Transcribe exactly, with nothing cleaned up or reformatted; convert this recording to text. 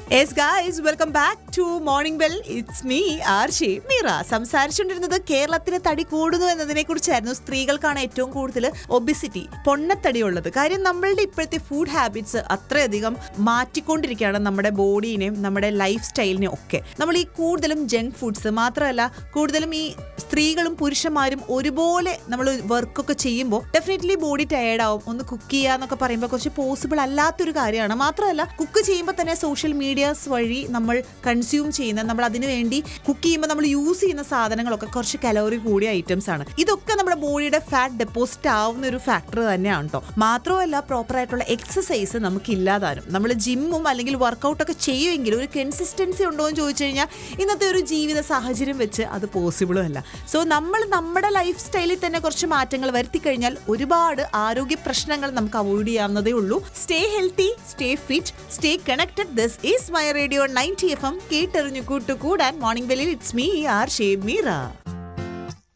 Yes guys, welcome back to Morning Bell. It's me, Arshi Meera. സംസാരിച്ചുകൊണ്ടിരുന്നത് കേരളത്തിന് തടി കൂടുന്നു എന്നതിനെ കുറിച്ചായിരുന്നു. സ്ത്രീകൾക്കാണ് ഏറ്റവും കൂടുതൽ ഒബിസിറ്റി, പൊണ്ണത്തടി ഉള്ളത്. കാര്യം നമ്മളുടെ ഇപ്പോഴത്തെ ഫുഡ് ഹാബിറ്റ്സ് അത്രയധികം മാറ്റിക്കൊണ്ടിരിക്കുകയാണ് നമ്മുടെ ബോഡീനെയും നമ്മുടെ ലൈഫ് സ്റ്റൈലിനെയും ഒക്കെ. നമ്മൾ ഈ കൂടുതലും ജങ്ക് ഫുഡ്സ് മാത്രമല്ല, കൂടുതലും ഈ സ്ത്രീകളും പുരുഷന്മാരും ഒരുപോലെ നമ്മൾ വർക്കൊക്കെ ചെയ്യുമ്പോൾ ഡെഫിനറ്റ്ലി ബോഡി ടയേർഡ് ആവും. ഒന്ന് കുക്ക് ചെയ്യുക എന്നൊക്കെ പറയുമ്പോൾ കുറച്ച് പോസിബിൾ അല്ലാത്തൊരു കാര്യമാണ്. മാത്രമല്ല കുക്ക് ചെയ്യുമ്പോൾ തന്നെ സോഷ്യൽ മീഡിയാസ് വഴി നമ്മൾ കൺസ്യൂം ചെയ്യുന്ന, നമ്മൾ അതിനു വേണ്ടി കുക്ക് ചെയ്യുമ്പോൾ നമ്മൾ യൂസ് ചെയ്യുന്ന സാധനങ്ങളൊക്കെ കുറച്ച് കലോറി കൂടിയ ഐറ്റംസ് ആണ്. ഇതൊക്കെ നമ്മുടെ ബോഡിയുടെ ഫാറ്റ് ഡെപ്പോസിറ്റ് ആവുന്ന ഒരു ഫാക്ടർ തന്നെയാണ് കേട്ടോ. മാത്രമല്ല പ്രോപ്പർ ആയിട്ടുള്ള എക്സസൈസ് നമുക്ക് ഇല്ലാതാനും. നമ്മൾ ജിമ്മും അല്ലെങ്കിൽ വർക്കൗട്ടൊക്കെ ചെയ്യുമെങ്കിലും ഒരു കൺസിസ്റ്റൻസി ഉണ്ടോ എന്ന് ചോദിച്ചു കഴിഞ്ഞാൽ ഇന്നത്തെ ഒരു ജീവിത സാഹചര്യം വെച്ച് അത് പോസിബിളും അല്ല. സോ നമ്മൾ നമ്മുടെ ലൈഫ് സ്റ്റൈലിൽ തന്നെ കുറച്ച് മാറ്റങ്ങൾ വരുത്തി കഴിഞ്ഞാൽ ഒരുപാട് ആരോഗ്യ പ്രശ്നങ്ങൾ നമുക്ക് അവോയ്ഡ് ചെയ്യാവുന്നതേ ഉള്ളൂ. Stay healthy, stay fit, stay connected. This is my radio ninety F M. കേട്ടറിഞ്ഞു കൂട്ടുകൂടാൻ morning ബെല്ലിൽ it's me Arshi Meera.